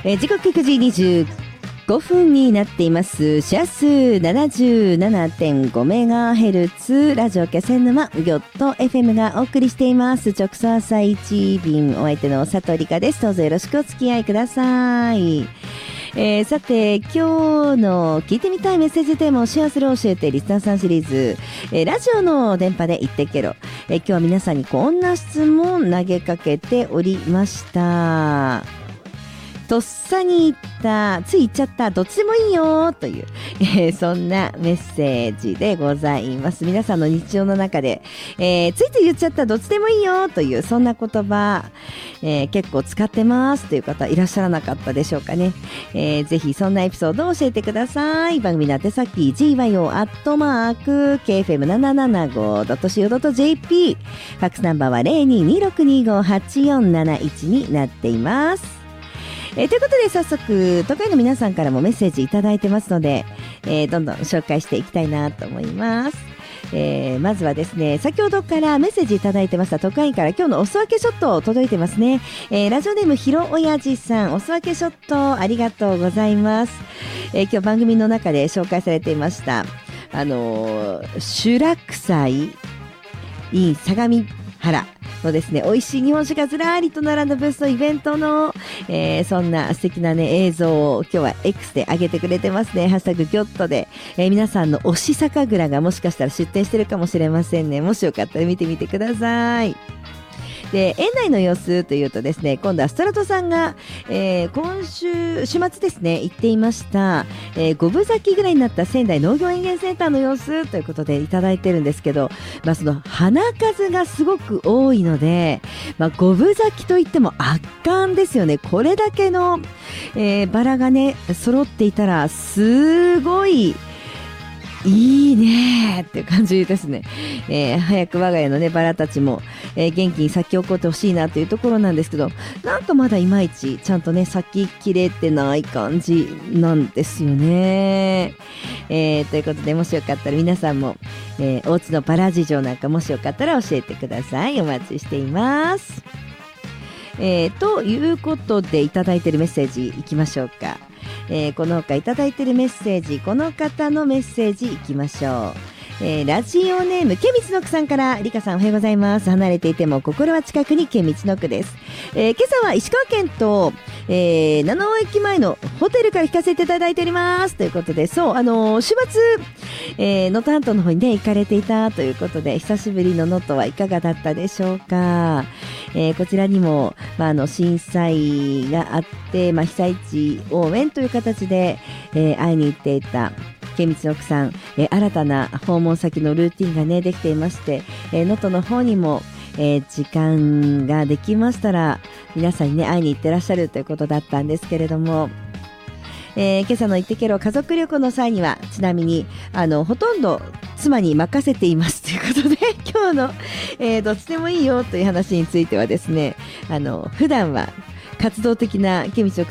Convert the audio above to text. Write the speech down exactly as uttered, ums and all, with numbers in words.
えー、時刻くじにじゅうごふんになっています。シャス ななじゅうななてんごメガヘルツ ラジオ気仙沼ギョット エフエム がお送りしています。直送朝一便、お相手の佐藤理香です。どうぞよろしくお付き合いください。えー、さて今日の聞いてみたいメッセージテーマをシェアする教えてリスナーさんシリーズ、えー、ラジオの電波で言ってけろ、えー、今日は皆さんにこんな質問投げかけておりました。とっさに言った、つい言っちゃった、どっちでもいいよという、えー、そんなメッセージでございます。皆さんの日常の中で、えー、ついつい言っちゃった、どっちでもいいよというそんな言葉、えー、結構使ってますという方いらっしゃらなかったでしょうかね。えー、ぜひそんなエピソードを教えてください。番組の宛先 ジーワイオー アットマーク ケーエフエムななななご ドット シーオー ドット ジェーピー、 ファックスナンバーは ゼロにーにーろくにーご はちよんなないちになっています。えー、ということで早速都会の皆さんからもメッセージいただいてますので、えー、どんどん紹介していきたいなと思います。えー、まずはですね、先ほどからメッセージいただいてました都会から今日のおすわけショット届いてますね。えー、ラジオネームひろおやじさん、おすわけショットありがとうございます。えー、今日番組の中で紹介されていましたあのー、修羅祭 in 相模原のですね、美味しい日本酒がずらりと並んだブースのイベントの、えー、そんな素敵なね映像を今日は X で上げてくれてますね。ハッシュタグギョットで、えー、皆さんの推し酒蔵がもしかしたら出店してるかもしれませんね。もしよかったら見てみてください。で、園内の様子というとですね、今度はストラトさんが、えー、今週週末ですね行っていました、えー、五分咲きぐらいになった仙台農業園芸センターの様子ということでいただいてるんですけど、まあ、その花数がすごく多いので、まあ、五分咲きといっても圧巻ですよね。これだけの、えー、バラがね揃っていたらすごいいいねっていう感じですね。えー、早く我が家のねバラたちも、えー、元気に咲き起こってほしいなというところなんですけど、なんかまだいまいちちゃんとね咲ききれてない感じなんですよね。えー、ということでもしよかったら皆さんも、えー、お家のバラ事情なんかもしよかったら教えてください。お待ちしています。えー、ということでいただいているメッセージいきましょうか。えー、この他いただいているメッセージ、この方のメッセージいきましょう。えー、ラジオネームけみつのくさんから、りかさんおはようございます。離れていても心は近くにけみつのくです。えー、今朝は石川県と、えー、七尾駅前のホテルから聞かせていただいておりますということで、そう、あのー、週末えー、能登半島の方にね行かれていたということで、久しぶりの能登はいかがだったでしょうか。えー、こちらにも、まあ、あの震災があって、まあ、被災地応援という形で、えー、会いに行っていたけみつのくさん、えー、新たな訪問先のルーティンがねできていまして、えー、能登の方にも、えー、時間ができましたら皆さんにね会いに行ってらっしゃるということだったんですけれども、えー、今朝の行ってけろ家族旅行の際にはちなみにあのほとんど妻に任せていますということで、今日の、えー、どっちでもいいよという話についてはですね、あの普段は活動的なけみつのく